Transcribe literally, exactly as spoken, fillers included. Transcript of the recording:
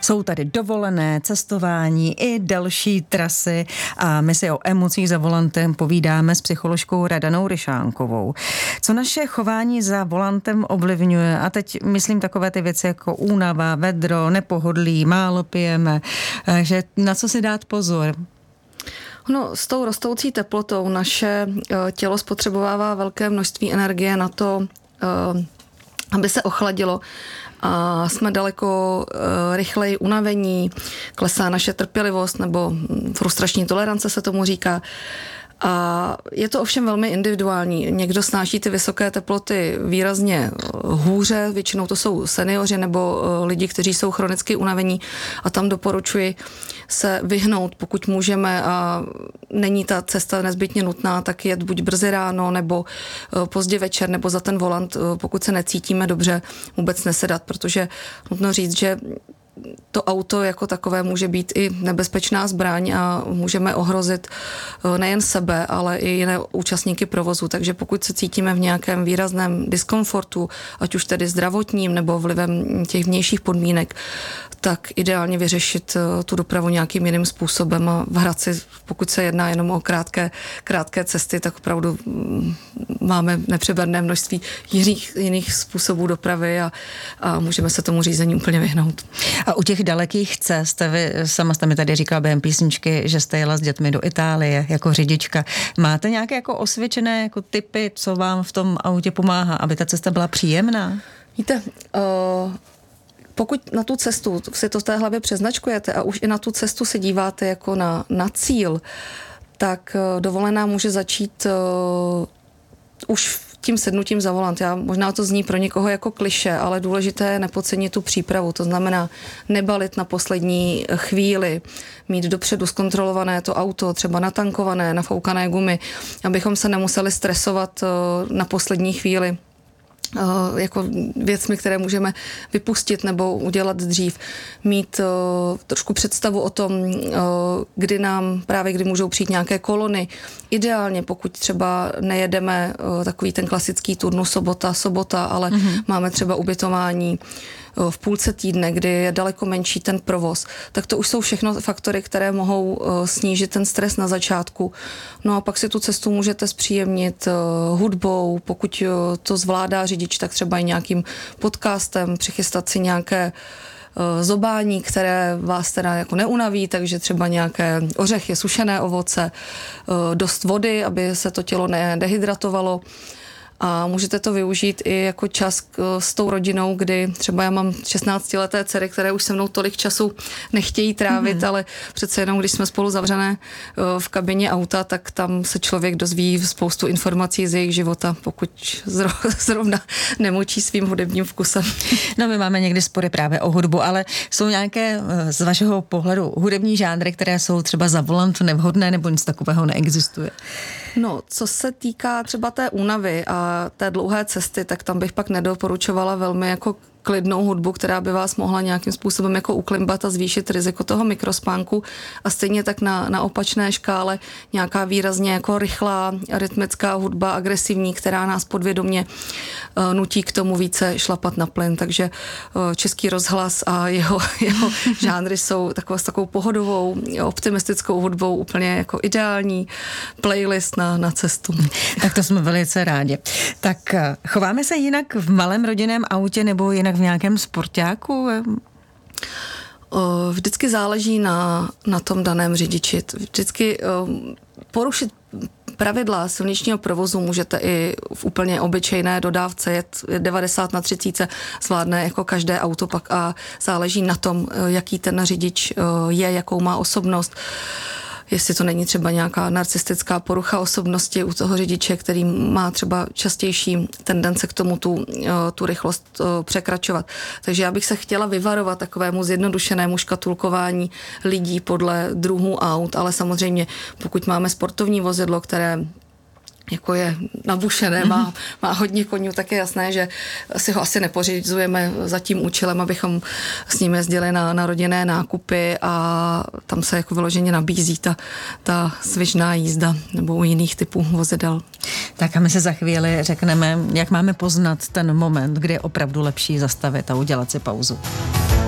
Jsou tady dovolené, cestování i další trasy a my si o emocích za volantem povídáme s psycholožkou Radanou Ryšánkovou. Co naše chování za volantem ovlivňuje? A teď myslím takové ty věci jako únava, vedro, nepohodlí, málo pijeme, že na co si dát pozor? No, s tou rostoucí teplotou naše tělo spotřebovává velké množství energie na to, aby se ochladilo. A jsme daleko uh, rychleji unavení, klesá naše trpělivost nebo frustrační tolerance se tomu říká. A je to ovšem velmi individuální. Někdo snáší ty vysoké teploty výrazně hůře, většinou to jsou seniori nebo lidi, kteří jsou chronicky unavení a tam doporučuji se vyhnout, pokud můžeme a není ta cesta nezbytně nutná, tak jet buď brzy ráno nebo pozdě večer nebo za ten volant, pokud se necítíme dobře, vůbec nesedat, protože nutno říct, že to auto jako takové může být i nebezpečná zbraň a můžeme ohrozit nejen sebe, ale i jiné účastníky provozu. Takže pokud se cítíme v nějakém výrazném diskomfortu, ať už tedy zdravotním nebo vlivem těch vnějších podmínek, tak ideálně vyřešit tu dopravu nějakým jiným způsobem a v Hradci, pokud se jedná jenom o krátké, krátké cesty, tak opravdu máme nepřeberné množství jiných, jiných způsobů dopravy a, a můžeme se tomu řízení úplně vyhnout. A u těch dalekých cest, vy sama jste mi tady říkala během písničky, že jste jela s dětmi do Itálie jako řidička. Máte nějaké jako osvědčené jako tipy, co vám v tom autě pomáhá, aby ta cesta byla příjemná? Víte, uh... pokud na tu cestu si to v té hlavě přeznačkujete a už i na tu cestu se díváte jako na, na cíl, tak dovolená může začít uh, už tím sednutím za volant. Já, možná to zní pro někoho jako klišé, ale důležité je nepodcenit tu přípravu. To znamená nebalit na poslední chvíli, mít dopředu zkontrolované to auto, třeba natankované, nafoukané gumy, abychom se nemuseli stresovat uh, na poslední chvíli Uh, jako věcmi, které můžeme vypustit nebo udělat dřív. Mít uh, trošku představu o tom, uh, kdy nám, právě kdy můžou přijít nějaké kolony. Ideálně, pokud třeba nejedeme uh, takový ten klasický turnus sobota, sobota, ale mm-hmm. máme třeba ubytování v půlce týdne, kdy je daleko menší ten provoz, tak to už jsou všechno faktory, které mohou uh, snížit ten stres na začátku. No a pak si tu cestu můžete zpříjemnit uh, hudbou, pokud uh, to zvládá řidič, tak třeba i nějakým podcastem, přichystat si nějaké uh, zobání, které vás teda jako neunaví, takže třeba nějaké ořechy, sušené ovoce, uh, dost vody, aby se to tělo nedehydratovalo. A můžete to využít i jako čas s tou rodinou, kdy třeba já mám šestnáctileté dcery, které už se mnou tolik času nechtějí trávit, mm. ale přece jenom, když jsme spolu zavřené v kabině auta, tak tam se člověk dozví spoustu informací z jejich života, pokud zrovna nemočí svým hudebním vkusem. No, my máme někdy spory právě o hudbu, ale jsou nějaké z vašeho pohledu hudební žánry, které jsou třeba za volant nevhodné, nebo nic takového neexistuje? No, co se týká třeba té únavy a té dlouhé cesty, tak tam bych pak nedoporučovala velmi jako klidnou hudbu, která by vás mohla nějakým způsobem jako uklimbat a zvýšit riziko toho mikrospánku a stejně tak na, na opačné škále nějaká výrazně jako rychlá rytmická hudba, agresivní, která nás podvědomě uh, nutí k tomu více šlapat na plyn, takže uh, Český rozhlas a jeho, jeho žánry jsou takovou, s takovou pohodovou, optimistickou hudbou úplně jako ideální playlist na, na cestu. Tak to jsme velice rádi. Tak chováme se jinak v malém rodinném autě nebo jinak v nějakém sportáku? Vždycky záleží na, na tom daném řidiči. Vždycky porušit pravidla silničního provozu můžete i v úplně obyčejné dodávce, jet devadesát na třicet, zvládne jako každé auto pak a záleží na tom, jaký ten řidič je, jakou má osobnost. Jestli to není třeba nějaká narcistická porucha osobnosti u toho řidiče, který má třeba častější tendence k tomu tu, tu rychlost překračovat. Takže já bych se chtěla vyvarovat takovému zjednodušenému škatulkování lidí podle druhů aut, ale samozřejmě pokud máme sportovní vozidlo, které jako je nabušené, má, má hodně koní, tak je jasné, že si ho asi nepořizujeme za tím účelem, abychom s ním jezdili na, na rodinné nákupy a tam se jako vyloženě nabízí ta, ta svižná jízda nebo u jiných typů vozidel. Tak a my se za chvíli řekneme, jak máme poznat ten moment, kdy je opravdu lepší zastavit a udělat si pauzu.